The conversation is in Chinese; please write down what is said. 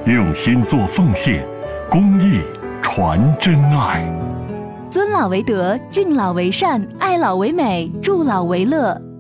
用心做奉献，公益传真爱。 尊老为德，敬老为善，爱老为美，助老为乐。